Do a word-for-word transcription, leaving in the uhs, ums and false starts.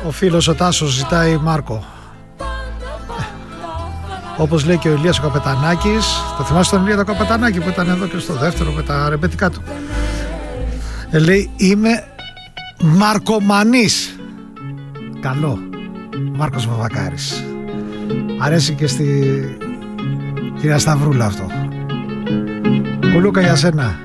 Ο φίλος ο Τάσος ζητάει Μάρκο. Όπως λέει και ο Ηλίας ο Καπετανάκης. Το θυμάστε τον Ηλία το Καπετανάκη που ήταν εδώ και στο δεύτερο με τα ρεμπετικά του. Ε, λέει είμαι Μαρκομανής. Καλό. Μάρκος Βαβακάρης. Αρέσει και στη κυρία Σταυρούλα αυτό. Κουλούκα για σένα.